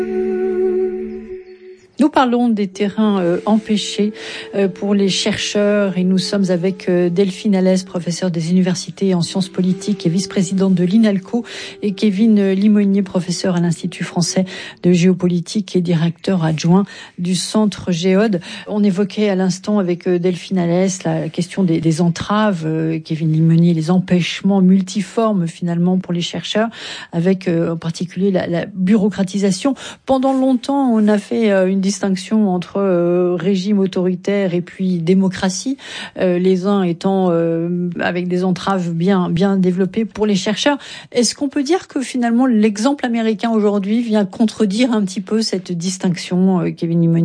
Nous parlons des terrains empêchés pour les chercheurs et nous sommes avec Delphine Alès, professeure des universités en sciences politiques et vice-présidente de l'INALCO, et Kevin Limonier, professeur à l'Institut français de géopolitique et directeur adjoint du Centre Géode. On évoquait à l'instant avec Delphine Alès la question des entraves, Kevin Limonier, les empêchements multiformes finalement pour les chercheurs, avec en particulier la bureaucratisation. Pendant longtemps, on a fait une distinction entre régime autoritaire et puis démocratie, les uns étant avec des entraves bien développées pour les chercheurs. Est-ce qu'on peut dire que finalement l'exemple américain aujourd'hui vient contredire un petit peu cette distinction, Kevin Limonier ?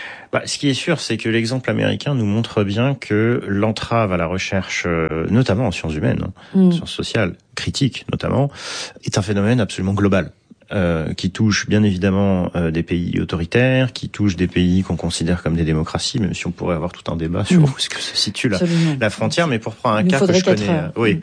Ce qui est sûr, c'est que l'exemple américain nous montre bien que l'entrave à la recherche, notamment en sciences humaines, sciences sociales, critiques notamment, est un phénomène absolument global. Qui touche bien évidemment des pays autoritaires, qui touche des pays qu'on considère comme des démocraties, même si on pourrait avoir tout un débat sur où est-ce que se situe la frontière. Mais pour prendre un cas que je connais,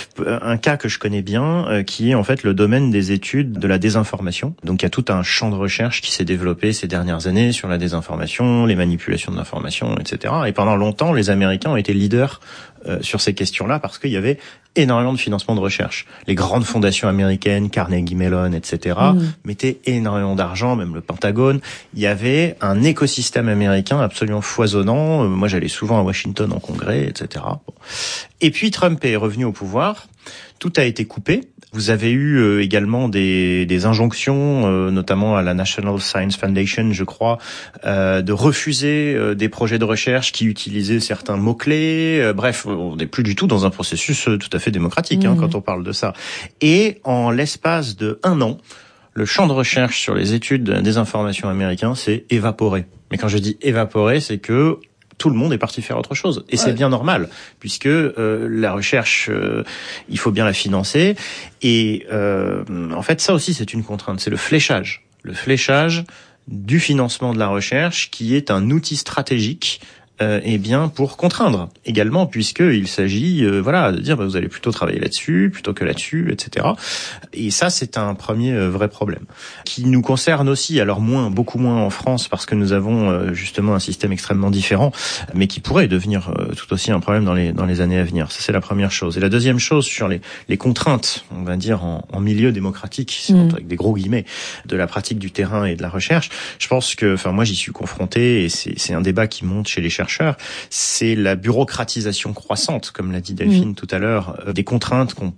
un cas que je connais bien, qui est en fait le domaine des études de la désinformation. Donc il y a tout un champ de recherche qui s'est développé ces dernières années sur la désinformation, les manipulations de l'information, etc. Et pendant longtemps, les Américains ont été leaders sur ces questions-là parce qu'il y avait énormément de financement de recherche. Les grandes fondations américaines, Carnegie Mellon, etc., mettaient énormément d'argent, même le Pentagone. Il y avait un écosystème américain absolument foisonnant. Moi, j'allais souvent à Washington en congrès, etc. Et puis, Trump est revenu au pouvoir. Tout a été coupé. Vous avez eu également des injonctions, notamment à la National Science Foundation, je crois, de refuser des projets de recherche qui utilisaient certains mots-clés. Bref, on n'est plus du tout dans un processus tout à fait démocratique quand on parle de ça. Et en l'espace de 1 an, le champ de recherche sur les études de la désinformation américain s'est évaporé. Mais quand je dis évaporé, c'est que tout le monde est parti faire autre chose. Et c'est bien normal, puisque la recherche, il faut bien la financer. Et en fait, ça aussi, c'est une contrainte. C'est le fléchage. Le fléchage du financement de la recherche, qui est un outil stratégique pour contraindre également, puisqu'il s'agit de dire vous allez plutôt travailler là-dessus plutôt que là-dessus, etc. Et ça, c'est un premier vrai problème qui nous concerne aussi, alors beaucoup moins en France, parce que nous avons justement un système extrêmement différent, mais qui pourrait devenir tout aussi un problème dans les années à venir. Ça, c'est la première chose. Et la deuxième chose, sur les contraintes, on va dire en milieu démocratique, avec des gros guillemets, de la pratique du terrain et de la recherche, je pense que, moi j'y suis confronté, et c'est un débat qui monte chez les chercheurs, c'est la bureaucratisation croissante, comme l'a dit Delphine tout à l'heure, des contraintes qu'on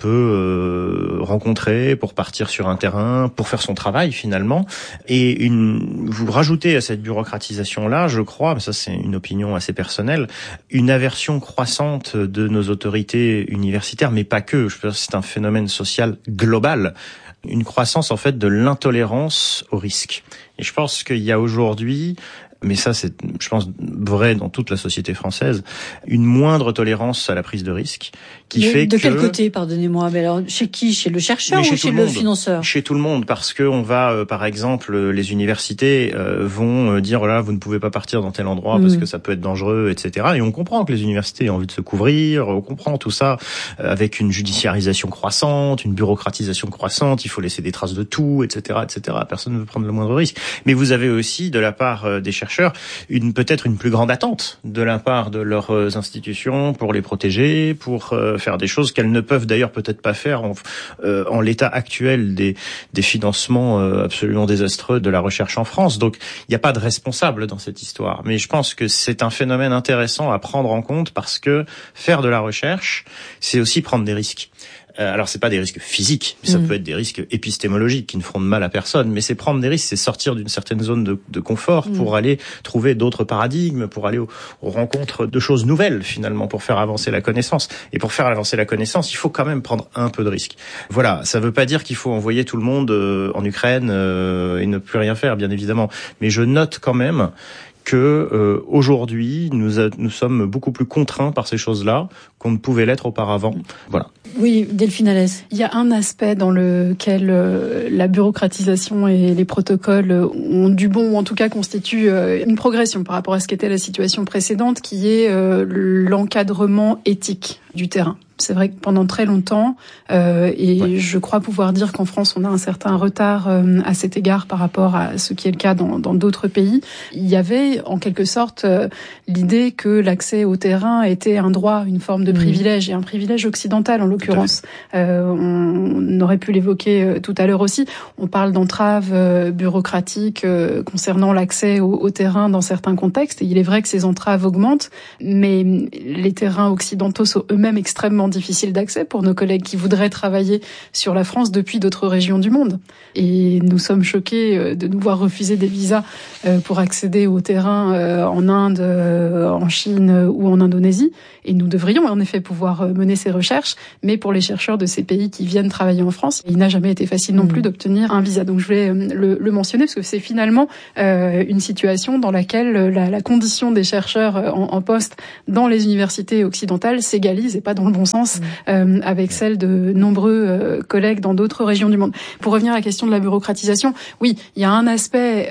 peut rencontrer pour partir sur un terrain, pour faire son travail finalement. Et vous rajoutez à cette bureaucratisation-là, je crois, mais ça c'est une opinion assez personnelle, une aversion croissante de nos autorités universitaires, mais pas que. Je pense que c'est un phénomène social global. Une croissance en fait de l'intolérance au risque. Et je pense qu'il y a aujourd'hui, mais ça c'est, je pense, vrai dans toute la société française, une moindre tolérance à la prise de risque qui fait que... De quel côté, pardonnez-moi, mais alors chez qui? Chez le chercheur ou chez le financeur? Chez tout le monde, parce que on va, par exemple, les universités vont dire là, vous ne pouvez pas partir dans tel endroit parce que ça peut être dangereux, etc. Et on comprend que les universités ont envie de se couvrir, on comprend tout ça avec une judiciarisation croissante, une bureaucratisation croissante, il faut laisser des traces de tout, etc., etc. Personne ne veut prendre le moindre risque. Mais vous avez aussi, de la part des chercheurs, peut-être une plus grande attente de la part de leurs institutions pour les protéger, pour faire des choses qu'elles ne peuvent d'ailleurs peut-être pas faire en l'état actuel des financements absolument désastreux de la recherche en France. Donc il n'y a pas de responsable dans cette histoire. Mais je pense que c'est un phénomène intéressant à prendre en compte, parce que faire de la recherche, c'est aussi prendre des risques. Alors c'est pas des risques physiques, mais ça peut être des risques épistémologiques qui ne feront de mal à personne, mais c'est prendre des risques, c'est sortir d'une certaine zone de confort pour aller trouver d'autres paradigmes, pour aller aux rencontres de choses nouvelles finalement, pour faire avancer la connaissance. Et pour faire avancer la connaissance, il faut quand même prendre un peu de risques. Voilà, ça veut pas dire qu'il faut envoyer tout le monde en Ukraine et ne plus rien faire, bien évidemment, mais je note quand même que aujourd'hui nous sommes beaucoup plus contraints par ces choses-là qu'on ne pouvait l'être auparavant. Voilà. Oui, Delphine Alès. Il y a un aspect dans lequel la bureaucratisation et les protocoles ont du bon, ou en tout cas constituent une progression par rapport à ce qu'était la situation précédente, qui est l'encadrement éthique du terrain. C'est vrai que pendant très longtemps, je crois pouvoir dire qu'en France, on a un certain retard à cet égard par rapport à ce qui est le cas dans d'autres pays. Il y avait en quelque sorte l'idée que l'accès au terrain était un droit, une forme de privilège, et un privilège occidental en l'occurrence. On aurait pu l'évoquer tout à l'heure aussi. On parle d'entraves bureaucratiques concernant l'accès au terrain dans certains contextes, et il est vrai que ces entraves augmentent, mais les terrains occidentaux sont eux-mêmes extrêmement difficiles d'accès pour nos collègues qui voudraient travailler sur la France depuis d'autres régions du monde. Et nous sommes choqués de nous voir refuser des visas pour accéder au terrain en Inde, en Chine ou en Indonésie. Et nous devrions en effet pouvoir mener ces recherches, mais pour les chercheurs de ces pays qui viennent travailler en France, il n'a jamais été facile non plus d'obtenir un visa. Donc je voulais le mentionner parce que c'est finalement une situation dans laquelle la condition des chercheurs en poste dans les universités occidentales s'égalise, et pas dans le bon sens, avec celle de nombreux collègues dans d'autres régions du monde. Pour revenir à la question de la bureaucratisation, oui, il y a un aspect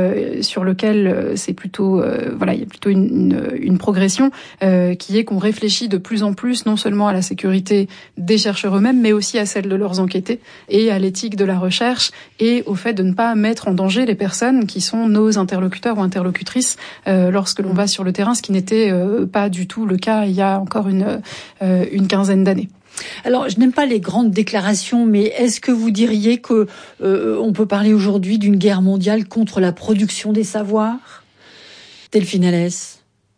sur lequel c'est plutôt il y a plutôt une progression qui est qu'on réfléchit de plus en plus non seulement à la sécurité des chercheurs eux-mêmes, mais aussi à celle de leurs enquêtés et à l'éthique de la recherche et au fait de ne pas mettre en danger les personnes qui sont nos interlocuteurs ou interlocutrices lorsque l'on va sur le terrain, ce qui n'était pas du tout le cas il y a encore une quinzaine d'années. Alors, je n'aime pas les grandes déclarations, mais est-ce que vous diriez que on peut parler aujourd'hui d'une guerre mondiale contre la production des savoirs ? Delphine Allès.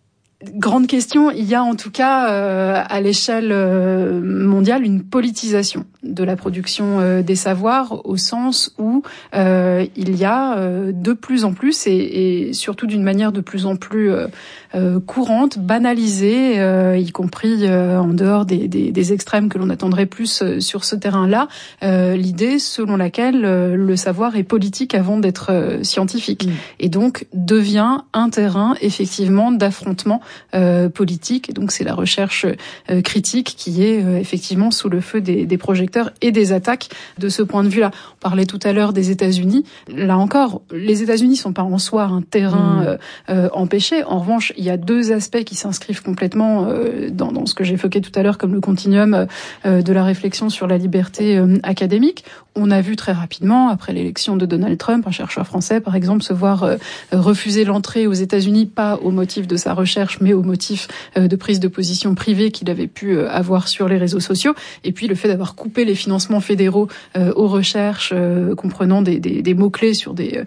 Grande question. Il y a en tout cas à l'échelle mondiale une politisation de la production des savoirs, au sens où il y a de plus en plus et surtout d'une manière de plus en plus courante, banalisée, y compris en dehors des extrêmes que l'on attendrait plus sur ce terrain-là, l'idée selon laquelle le savoir est politique avant d'être scientifique et donc devient un terrain effectivement d'affrontement politique. Et donc c'est la recherche critique qui est effectivement sous le feu des projecteurs et des attaques de ce point de vue-là. On parlait tout à l'heure des États-Unis. Là encore, les États-Unis sont pas en soi un terrain empêché. En revanche, il y a deux aspects qui s'inscrivent complètement dans ce que j'évoquais tout à l'heure comme le continuum de la réflexion sur la liberté académique. On a vu très rapidement, après l'élection de Donald Trump, un chercheur français, par exemple, se voir refuser l'entrée aux États-Unis, pas au motif de sa recherche, mais au motif de prise de position privée qu'il avait pu avoir sur les réseaux sociaux. Et puis le fait d'avoir coupé les financements fédéraux aux recherches, comprenant des mots-clés sur des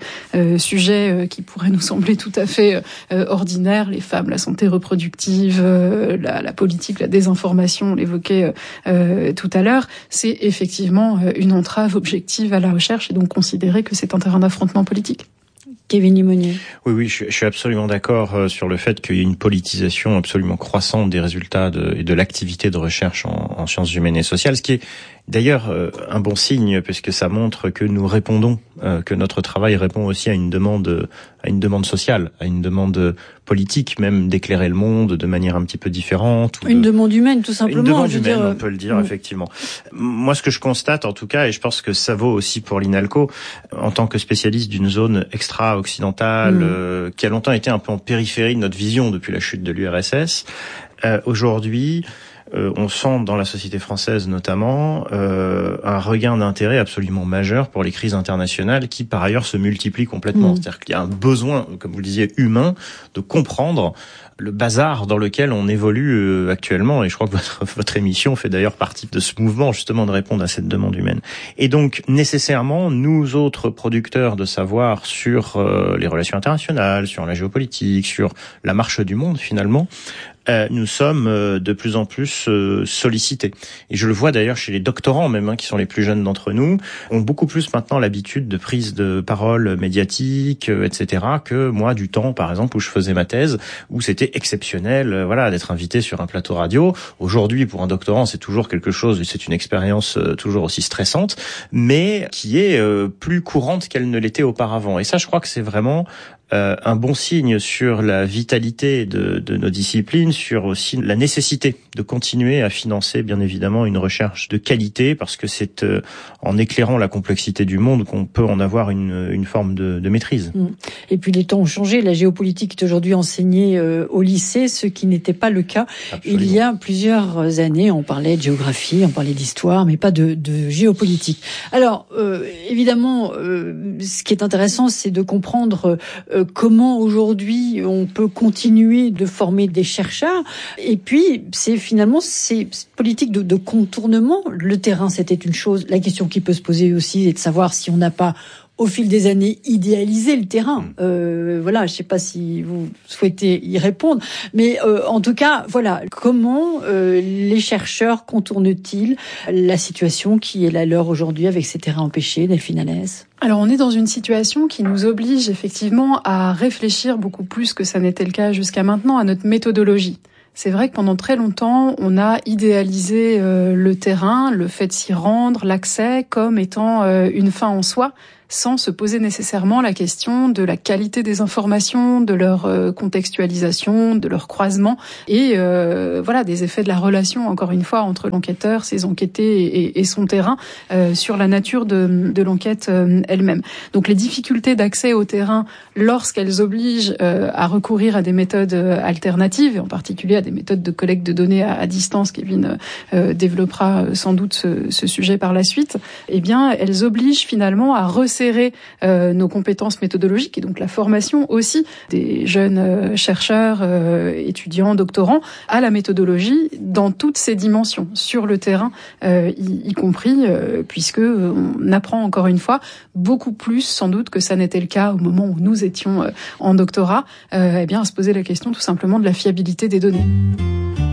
sujets qui pourraient nous sembler tout à fait ordinaires, les femmes, la santé reproductive, la politique, la désinformation, on l'évoquait tout à l'heure, c'est effectivement une entrave objective à la recherche et donc considérer que c'est un terrain d'affrontement politique. Kevin Limonier. Oui, je suis absolument d'accord sur le fait qu'il y ait une politisation absolument croissante des résultats et de l'activité de recherche en sciences humaines et sociales, ce qui est d'ailleurs un bon signe puisque ça montre que nous répondons, que notre travail répond aussi à une demande sociale, à une demande politique même d'éclairer le monde de manière un petit peu différente. Une demande humaine tout simplement. Une demande humaine, on peut le dire effectivement. Moi, ce que je constate en tout cas, et je pense que ça vaut aussi pour l'INALCO, en tant que spécialiste d'une zone extra-occidentale qui a longtemps été un peu en périphérie de notre vision depuis la chute de l'URSS, aujourd'hui, on sent dans la société française notamment un regain d'intérêt absolument majeur pour les crises internationales qui par ailleurs se multiplient complètement. C'est-à-dire qu'il y a un besoin, comme vous le disiez, humain de comprendre le bazar dans lequel on évolue actuellement, et je crois que votre émission fait d'ailleurs partie de ce mouvement justement de répondre à cette demande humaine. Et donc nécessairement, nous autres producteurs de savoir sur les relations internationales, sur la géopolitique, sur la marche du monde finalement, nous sommes de plus en plus sollicités. Et je le vois d'ailleurs chez les doctorants même, qui sont les plus jeunes d'entre nous, ont beaucoup plus maintenant l'habitude de prise de parole médiatique, etc., que moi du temps, par exemple, où je faisais ma thèse, où c'était exceptionnel, d'être invité sur un plateau radio. Aujourd'hui, pour un doctorant, c'est toujours quelque chose, et c'est une expérience toujours aussi stressante, mais qui est plus courante qu'elle ne l'était auparavant. Et ça, je crois que c'est vraiment un bon signe sur la vitalité de nos disciplines, sur aussi la nécessité de continuer à financer bien évidemment une recherche de qualité, parce que c'est en éclairant la complexité du monde qu'on peut en avoir une forme de maîtrise. Et puis les temps ont changé, la géopolitique est aujourd'hui enseignée au lycée, ce qui n'était pas le cas Absolument. Il y a plusieurs années. On parlait de géographie, on parlait d'histoire, mais pas de géopolitique. Alors évidemment, ce qui est intéressant, c'est de comprendre comment aujourd'hui on peut continuer de former des chercheurs. Et puis c'est finalement ces politiques de contournement. Le terrain, c'était une chose. La question qui peut se poser aussi est de savoir si on n'a pas au fil des années, idéaliser le terrain. Voilà, je ne sais pas si vous souhaitez y répondre, mais en tout cas, voilà, comment les chercheurs contournent-ils la situation qui est la leur aujourd'hui avec ces terrains empêchés, Delphine Allès ? Alors on est dans une situation qui nous oblige effectivement à réfléchir beaucoup plus que ça n'était le cas jusqu'à maintenant à notre méthodologie. C'est vrai que pendant très longtemps, on a idéalisé le terrain, le fait de s'y rendre, l'accès comme étant une fin en soi, sans se poser nécessairement la question de la qualité des informations, de leur contextualisation, de leur croisement et voilà des effets de la relation, encore une fois, entre l'enquêteur, ses enquêtés et son terrain sur la nature de l'enquête elle-même. Donc les difficultés d'accès au terrain lorsqu'elles obligent à recourir à des méthodes alternatives, et en particulier à des méthodes de collecte de données à distance, Kevin développera sans doute ce sujet par la suite, eh bien elles obligent finalement à resserrer nos compétences méthodologiques et donc la formation aussi des jeunes chercheurs, étudiants, doctorants à la méthodologie dans toutes ses dimensions, sur le terrain y compris, puisque on apprend encore une fois beaucoup plus sans doute que ça n'était le cas au moment où nous étions en doctorat, eh bien à se poser la question tout simplement de la fiabilité des données.